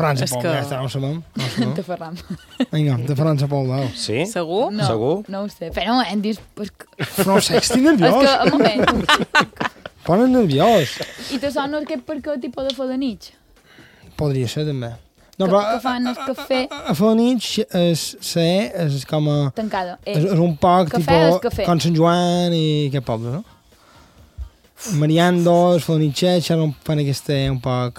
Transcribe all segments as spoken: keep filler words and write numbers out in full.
Ferran És Sepol, que- ja està, no ho sabem. No ho sabem. De Ferran. Vinga, de Ferran Sepol, dau. Sí? Segur? No, Segur? no ho sé. Però un moment, dius... És que, No ho sé, estic és nerviós. que un moment. Ponen nerviós. I te sona aquest per què tipus de Felanitx? Podria ser, també. No, Que, però que fan el cafè a Felanitx és, ser, és com a... tancada. Eh, És, és un poc, cafè tipus, és cafè. com Sant Joan i aquest poble, no? Mariandos, Felanitxets, ara fan aquesta un poc...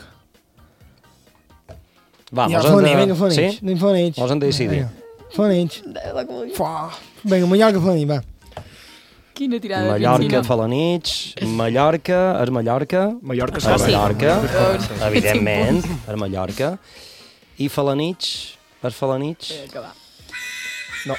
Va, Ja, mos hem Felanitx, de... vinga, Felanitx. Sí? Anem Felanitx. Mos hem de decidir. Vinga, Felanitx. Fuà. Vinga, Mallorca, Felanitx, va. Quina tirada de Mallorca, piscina. Felanitx, Mallorca, és Mallorca, Mallorca és s'ha de Mallorca, Veus? evidentment, és Mallorca, i Felanitx, és Felanitx. Eh, que va. No,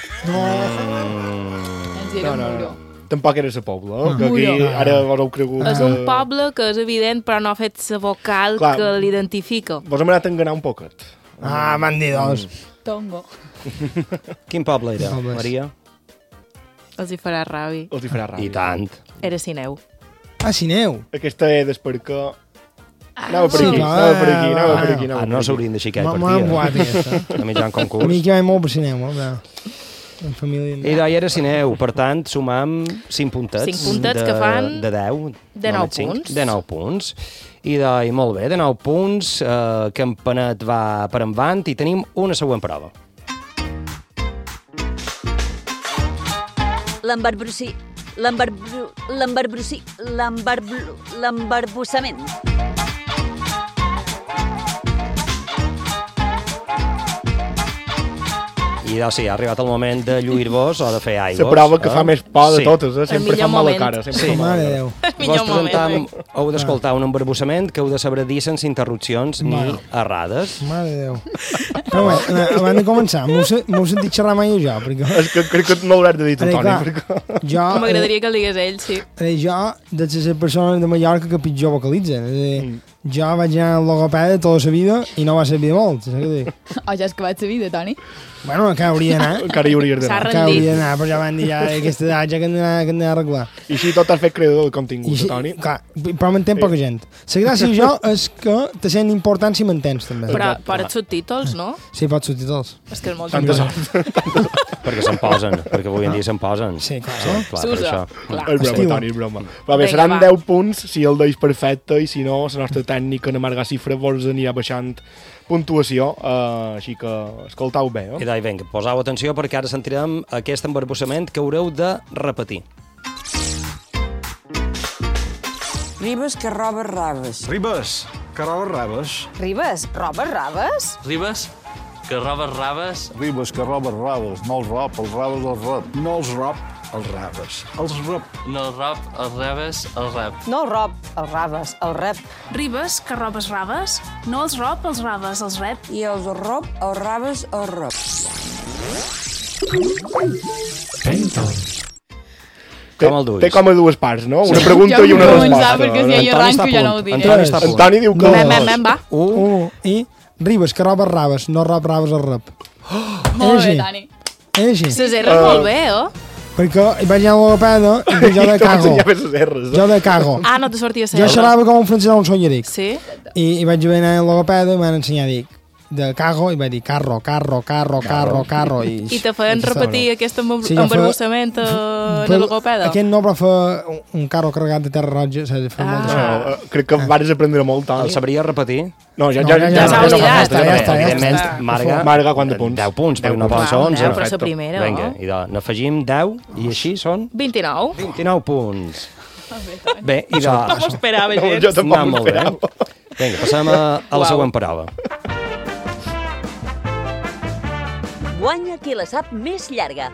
Ens era no, no, Muro. no. Tampoc era la Pobla, no? Que aquí Muro. ara vos heu cregut... És que- un poble que és evident, però no ha fet la vocal Clar. que l'identifica. Vos hem anat a enganar un poquet. Ah, m'han dit dos. Tongo. Quin poble era, Pobles. Maria? Els hi farà ràbia. Els hi farà ràbia. I tant. Era Sineu. Ah, Sineu. Aquesta és perquè... Anava per sí, aquí, va, anava per aquí, anava va. per aquí. anava Ah, per no aquí. s'haurien de xicar M'ha per m'ha dia. embuat, aquesta. A mitjan A mi concurs. que vaig molt per Sineu, eh? En família... I d'ahir era Sineu, per tant, sumam cinc puntets. Cinc puntets de, que fan De deu. de nou només cinc, punts. De nou punts. I d'ahir, molt bé, de nou punts, eh, Campanet va per endavant i tenim una següent prova. L'embarbrossi... L'embarbru... L'embarbrossi... L'embarbru... L'embarbussament. I doncs sí, ha arribat el moment de lluir-vos o de fer aigües. La prova que eh? fa més por de Sí. totes, eh? Sempre millor fa mala moment. cara. Sempre Sí. fa mala Mare de cara. Déu. Millor Vos presentam, moment. heu d'escoltar un embarbussament que heu de saber dir sense interrupcions ni Bueno. errades. Mare de Déu. Però bé, eh, abans de començar, m'heu se- m'heu sentit xerrar mai jo, perquè És que crec que no l'hauràs de dir tu, Ara, Toni. clar. Perquè... jo... eh, M'agradaria que el digués ell, sí. eh, jo, de les persones de Mallorca que pitjor vocalitzen. És a dir, Mm. jo vaig anar al logopeda tota la vida i no va servir de molt, saps què dic? Oh, ja has acabat la vida, Toni. Bueno, que hauria d'anar. Encara hi hauries S'ha d'anar. Que rendit. hauria d'anar, però ja van dir, ja, a aquesta edat ja que hem d'anar que hem d'anar a arreglar. I així tot has fet creador del I, contingut, així- Toni. clar, però m'entén poca gent. La gràcia jo és que te sent important si m'entens, també. Però per subtítols, no? Sí, pots subtitles. És que és molt Tanta important. sort. Perquè se'n posen, perquè avui en dia se'n posen. Sí, clar. clar per S'usa. això. Clar. És broma, Estiu. Toni, és broma. Va bé, Vinga, seran va. deu punts si el deis perfecte i si no, la nostra tècnica en amargar xifra vos anirà baixant puntuació, uh, així que escoltau bé, I eh? d'ahir, vinga, posau atenció perquè ara sentirem aquest embarbussament que haureu de repetir. Ribes que robes raves. Ribes, que robes raves. Ribes, robes raves? Ribes, que robes raves. Ribes, que robes raves. No els rob, els raves els rob. No els rob, els raves. Els rob. No el rob, els rebes, el rep. No el rob, els raves, el rep. Ribes, que robes raves? No els rob, els raves, els rep. I els rob, els raves, els rob. Té, Com el duis? té com a dues parts, no? Una Ja pregunta i vull una començar, resposta. perquè si no? jo Antoni està arranco a ja no ho punt. diré. Antoni està a punt. Antoni diu que... Mem, mem, mem, va. Un, Un, i ribes, que robes raves, no rob raves al rep. Molt bé, així. Toni. És així. Les erres molt bé, oh? Perquè vaig anar a la logopeda i jo de cago. Ja ves les R's, eh? Jo de cago. Ah, no te sortia Jo ser. xerrava com un francès a un solleric. Sí? I, i vaig haver d'anar a la logopeda i m'han ensenyat, dic, de cago, i vaig dir carro, carro, carro, carro, carro. I, I te feien repetir aquest embar- Sí, jo feia- embarbussament a la Però logopeda? Aquest no, però fa un, un carro carregat de terra roja, saps? Fa Ah. molta No, sort. eh, crec que vares aprendre molt, el Toni. sabria repetir? No, ja, No, ja, ja- ja s'ha no, oblidat. no, Ja està, ja està, ja Evidentment, està. Marga, Marga, quants punts? deu punts, perquè no Deu poden ser punts. onze. Deu, però la primera, Vinga, oh. i de, n'afegim deu, i així són vint-i-nou. vint-i-nou punts. Bé, i de... No m'ho esperava, No, gens. jo tampoc Anant m'ho molt bé. esperava. Vinga, passem a, a la Uau. següent prova. Guanya qui la sap més llarga.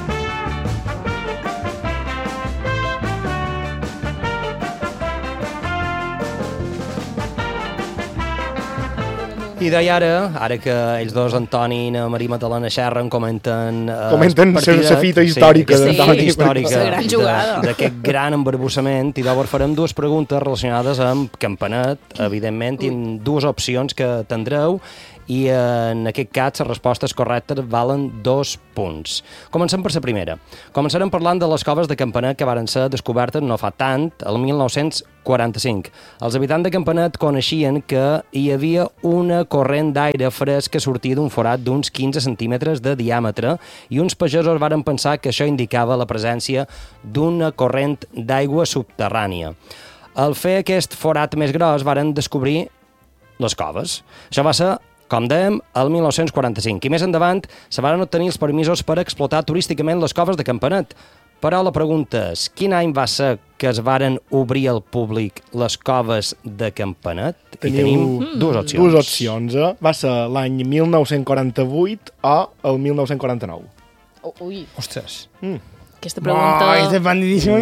I d'ahir ara, ara que ells dos, Antoni i na Maria Magdalena Xerren, comenten... Eh, Comenten el la partidet, fita històrica sí, d'Antoni. fita històrica La gran jugada. de- d'aquest gran embarbussament, i llavors farem dues preguntes relacionades amb Campanet, evidentment, i dues opcions que tindreu, i en aquest cas les respostes correctes valen dos punts. Comencem per la primera. Començarem parlant de les coves de Campanet que varen ser descobertes no fa tant, el mil nou-cents quaranta-cinc. Els habitants de Campanet coneixien que hi havia una corrent d'aire fresc que sortia d'un forat d'uns quinze centímetres de diàmetre i uns pagesos varen pensar que això indicava la presència d'una corrent d'aigua subterrània. Al fer aquest forat més gros varen descobrir les coves. Això va ser, com dèiem, el mil nou-cents quaranta-cinc. I més endavant se van obtenir els permisos per explotar turísticament les coves de Campanet. Però la pregunta és, quin any va ser que es varen obrir al públic les coves de Campanet? Teniu I tenim mm. dues opcions. Dues opcions, eh? Va ser l'any mil nou-cents quaranta-vuit o el mil nou-cents quaranta-nou. Oh, ui. Ostres. Mm. Aquesta pregunta... Oh, és bandidíssima.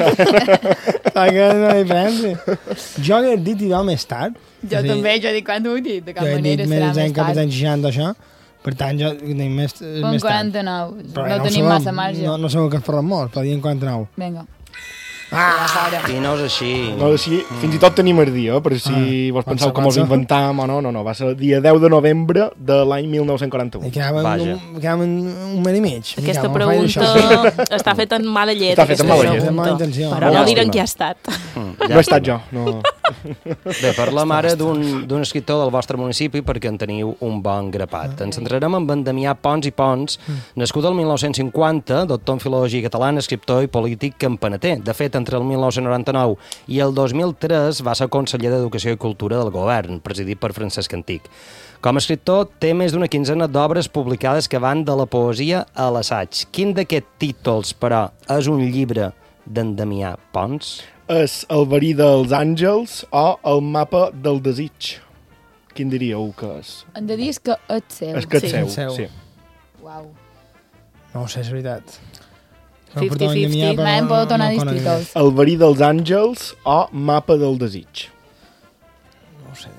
Fa que no diferència. Jo hauria dit idò més tard. Jo sí. també, jo dic quan ho he dit, de cap jo manera serà més més cap als tard. anys seixanta, això. Per tant, jo tenim més, Un més tard. quaranta-nou, Però no ho tenim sabem, massa marge. No, no sabeu que es faran molt, però diem quaranta-nou. Vinga. Ah! I no és així. No és així. Mm. Fins i tot tenim el dia, per si ah, vos penseu que mos inventam o no. No, no, va ser el dia deu de novembre de l'any mil nou-cents quaranta-vuit. I quedàvem un, quedàvem un mes i mig. Aquesta pregunta està feta en mala llet. Està feta en mala llet. Mala intenció. Però no direm qui ha estat. Mm, no he estat jo. No. Bé, parlem ara d'un escriptor del vostre municipi perquè en teniu un bon grapat. Ens centrarem en en Damià Pons i Pons, nascut el mil nou-cents cinquanta, doctor en filologia catalana, escriptor i polític campaneter. De fet, entre el mil nou-cents noranta-nou i el dos mil tres va ser conseller d'Educació i Cultura del govern, presidit per Francesc Antic. Com a escriptor, té més d'una quinzena d'obres publicades que van de la poesia a l'assaig. Quin d'aquests títols, però, és un llibre d'en Damià Pons? És El verí dels àngels o El mapa del desig. Quin diríeu que és? Hem de dir que és seu. És que és Sí. seu, sí. Uau. No ho sé, és veritat. cinquanta cinquanta. M'hem pogut donar títols. El verí dels àngels o Mapa del desig. No ho sé.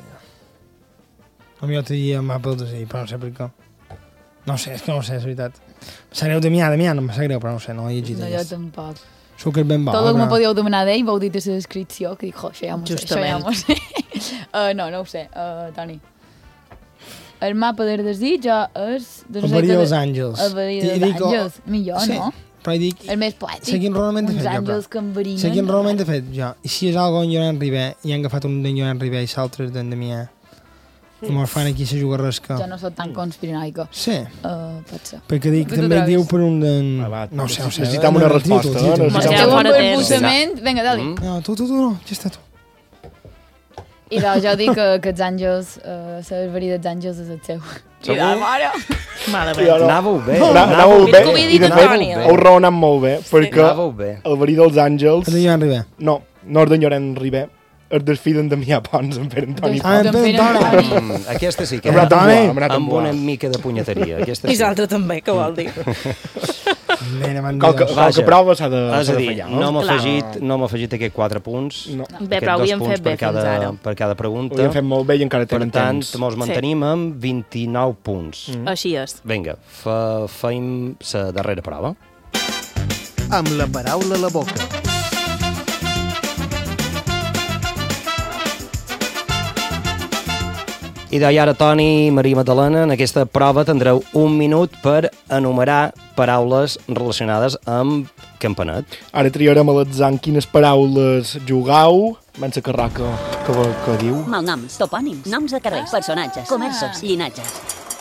A mi jo t'hi diria mapa del desig, però no sé per què. No sé, és que no ho sé, és veritat. Em sap greu Damià, Damià, no em sap greu, però no ho sé, no ho he llegit. No, jo tampoc. Segur que és ben bo. Tot el que però... me podíeu demanar d'ell, vau dir de la descripció, que dic, jo, això ja m'ho sé, això ja m'ho sé. uh, no, no ho sé, uh, Toni. El mapa del desig és... El verí dels àngels. El verí dels àngels, millor, sí. no? Però dic... El més poètic. Sé quin realment he Uns fet jo, àngels que enverinen. Sé quin realment he fet jo. I si és algo en Llorenç Ribé, i han agafat un d'en Llorenç Ribé i l'altre d'en Damià, i mos fan aquí la jugarresca. Jo no soc tan conspiranoica. Sí. Uh, pot ser. Perquè dic, també diu per un d'en... Ah, va, no sé, no sé. Necessitam una resposta, no? Necessitam un perbussament. Vinga, dali. No, tu, tu, tu, no. Ja està, tu. I doncs jo dic que, que els àngels, uh, la verí dels àngels és el seu. Segur? I de mare. Malament. Anàveu bé. Anàveu bé. I de fet, Toni, heu raonat molt bé, perquè Anàveu bé. el verí dels àngels... És de Llorenç Ribé. No, no és de Llorenç Ribé. És del fill d'en Damià Pons, en Pere Antoni Ah, en Pons. Pere Antoni. Mm, aquesta sí que Hem anat amb Antoni. boa, hem anat amb amb boa. una mica de punyeteria. Aquesta I sí. l'altre també, què vol dir? Nena, Qualque, bandidors. qualque prova s'ha de, És s'ha a de dir, fallar, no m'ha Clar. afegit, no m'ha afegit aquests quatre punts. No. Bé, Aquests però ho dos havíem punts fet bé per cada, fins ara. per cada pregunta. Ho hem fet molt bé i encara Per tenen tant, temps. mos mantenim amb vint-i-nou punts. Mm. Així és. Vinga, fa, feim la darrera prova. Amb la paraula a la boca. I de ara, Toni i Maria Magdalena, en aquesta prova tindreu un minut per enumerar paraules relacionades amb Campanet. Ara triarem a l'atzar en quines paraules jugau. Van ser carraca que, que diu. Malnoms, topònims, noms de carrers, personatges, comerços, llinatges.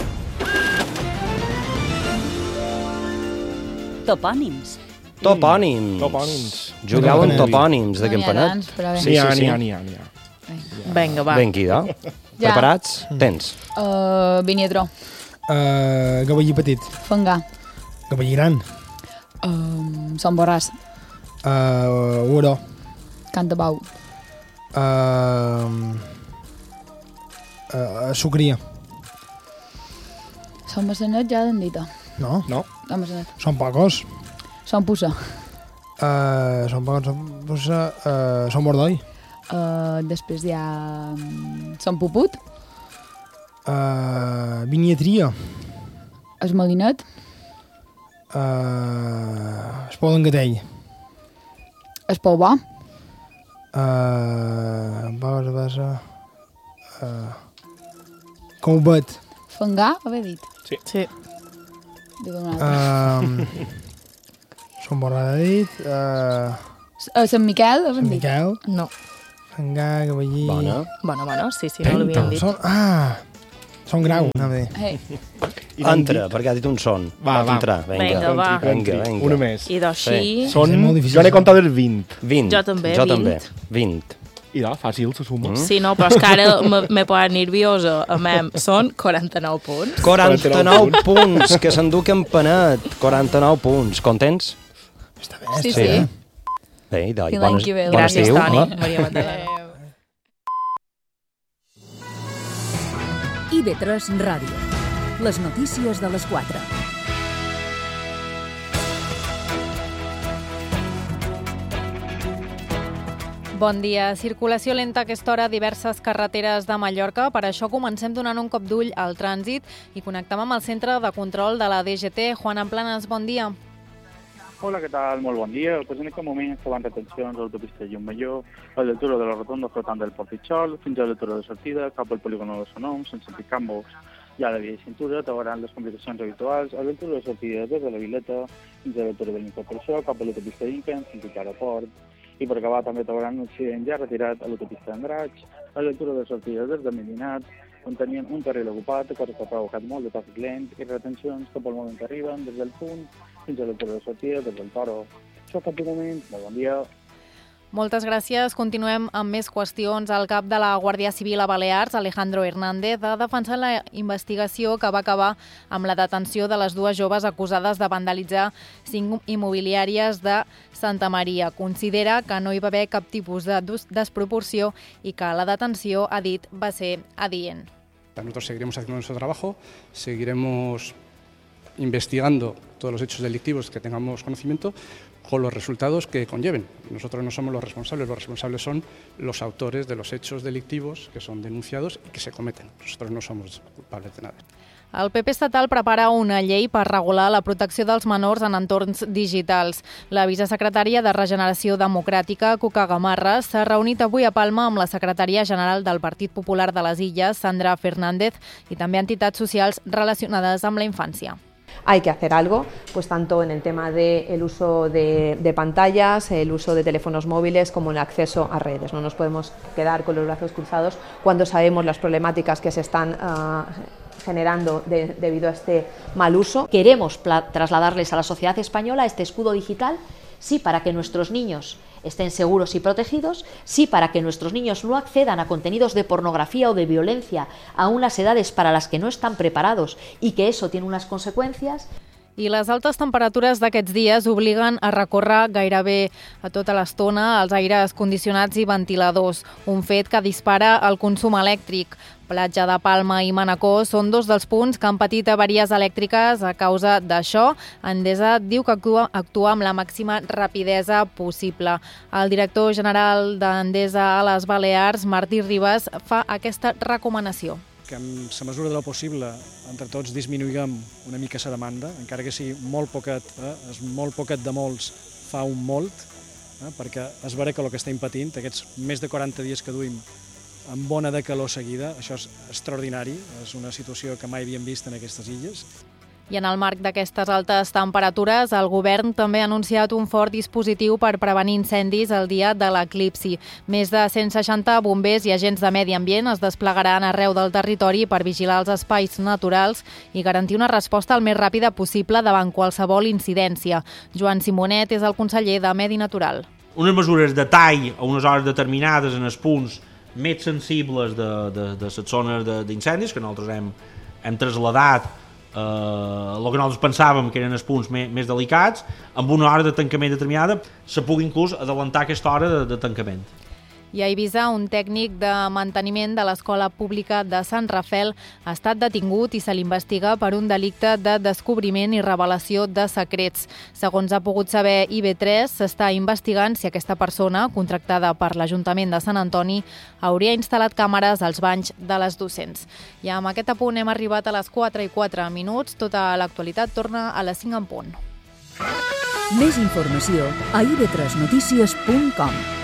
Topònims. Topònims. Topònims. Jugueu amb topònims de No n'hi ha Campanet. tants, però bé. N'hi ha, n'hi ha, n'hi ha, n'hi ha. Vinga, va. Vinga, idò. Ja. Preparats? Tens. Uh, Viniatró. Uh, Gavallí petit. Fangar. Gavallí gran. Um, Son Borràs. Uh, Uro. Cantabau. Uh, uh, Sucria. Son Massanet ja l'han dit. No? No. Son Massanet. Són pocos. Son Pussa. Uh, són pocos. Són, pues, uh, són Bordoi. Uh, després hi ha... Um, Son Puput. Uh, Viniatria. Es Malinet. Uh, Espolengatell. Es Polbà. Uh, Basa, basa... Uh, Couvet. Fangar, haver dit. Sí. Sí. Digue un altre. Uh, Són Borrada dit. Uh, A Sant Miquel, Sant haver dit. Miquel. No. Hangar, cavallí... Bona. Bueno, bueno, sí, sí, no l'havíem dit. Són... Ah! Són grau, anava a dir. Hey. Entra, perquè ha dit un son. Va, Pot va. entrar. Vinga, va. Vinga, vinga. Una més. I d'així... Sí. Són... molt difícil. Jo n'he comptat els vint. vint. Jo també, Jo vint. també, vint. I da, fàcil, se suma. Mm. Sí, no, però és que ara me- m'he posat nerviosa. A mem, són quaranta-nou punts. quaranta-nou punts, que s'endú Campanet. quaranta-nou punts. Contents? Està bé, Sí, està sí. bé. Bé, i Fins l'any bones, que ve. bon Gràcies, estiu. Toni. Ah. Maria Magdalena. I ve tres Ràdio. Les notícies de les quatre. Bon dia. Circulació lenta a aquesta hora a diverses carreteres de Mallorca. Per això comencem donant un cop d'ull al trànsit i connectem amb el centre de control de la D G T. Juan Amplanes, bon dia. Hola, què tal? Molt bon dia. Pues en aquest moment estaven retencions a l'autopista Llum-Major, a l'altura de la rotonda flotant del Portitxol, fins a l'altura de sortida, cap al polígono de Sonom, sense picar canvis. Ja a la via de cintura trobaran les complicacions habituals a l'altura de sortida des de la Vileta, fins a l'altura de l'Incorporació, cap a l'autopista d'Inquen, fins a l'aeroport. I per acabar també trobaran un accident ja retirat a l'autopista d'Andratx, a l'altura de sortida des de Medinat, on tenien un carril ocupat, cosa que ha provocat molt de tràfic lent i retencions que pel moment arriben des del punt fins a l'altura de sortida des del Toro. Això cap de moment. Molt bon dia. Moltes gràcies. Continuem amb més qüestions. El cap de la Guàrdia Civil a Balears, Alejandro Hernández, ha defensat la investigació que va acabar amb la detenció de les dues joves acusades de vandalitzar cinc immobiliàries de Santa Maria. Considera que no hi va haver cap tipus de desproporció i que la detenció, ha dit, va ser adient. Nosotros seguiremos haciendo nuestro trabajo, seguiremos investigando todos los hechos delictivos que tengamos conocimiento con los resultados que conlleven. Nosotros no somos los responsables, los responsables son los autores de los hechos delictivos que son denunciados y que se cometen. Nosotros no somos culpables de nada. El P P estatal prepara una llei per regular la protecció dels menors en entorns digitals. La vicesecretària de Regeneració Democràtica, Cuca Gamarra, s'ha reunit avui a Palma amb la secretària general del Partit Popular de les Illes, Sandra Fernández, i també entitats socials relacionades amb la infància. Hay que hacer algo, pues tanto en el tema del uso de, de pantallas, el uso de teléfonos móviles, como el acceso a redes. No nos podemos quedar con los brazos cruzados cuando sabemos las problemáticas que se están uh, generando de, debido a este mal uso. Queremos trasladarles a la sociedad española este escudo digital, sí, para que nuestros niños estén seguros y protegidos, sí, para que nuestros niños no accedan a contenidos de pornografía o de violencia a unas edades para las que no están preparados y que eso tiene unas consecuencias. I les altes temperatures d'aquests dies obliguen a recórrer gairebé a tota l'estona els aires condicionats i ventiladors, un fet que dispara el consum elèctric. Platja de Palma i Manacor són dos dels punts que han patit avaries elèctriques a causa d'això. Endesa diu que actua, actua amb la màxima rapidesa possible. El director general d'Endesa a les Balears, Martí Ribas, fa aquesta recomanació. Que en la mesura de lo possible, entre tots, disminuïm una mica la demanda, encara que sigui molt poquet, eh? és molt poquet de molts fa un molt, eh? perquè és vera que el que estem patint, aquests més de quaranta dies que duim amb bona de calor seguida, això és extraordinari, és una situació que mai havíem vist en aquestes illes. I en el marc d'aquestes altes temperatures, el govern també ha anunciat un fort dispositiu per prevenir incendis el dia de l'eclipsi. Més de cent seixanta bombers i agents de medi ambient es desplegaran arreu del territori per vigilar els espais naturals i garantir una resposta el més ràpida possible davant qualsevol incidència. Joan Simonet és el conseller de Medi Natural. Unes mesures de tall a unes hores determinades en els punts més sensibles de, de, de les zones d'incendis que nosaltres hem, hem traslladat eh, el que nosaltres pensàvem que eren els punts més, més delicats, amb una hora de tancament determinada, se pugui inclús adelantar aquesta hora de, de tancament. I a Eivissa, un tècnic de manteniment de l'Escola Pública de Sant Rafel ha estat detingut i se l'investiga per un delicte de descobriment i revelació de secrets. Segons ha pogut saber I V tres, s'està investigant si aquesta persona, contractada per l'Ajuntament de Sant Antoni, hauria instal·lat càmeres als banys de les docents. I amb aquest apunt hem arribat a les quatre i quatre minuts. Tota l'actualitat torna a les cinc en punt. Més informació a i ve tres notícies punt com.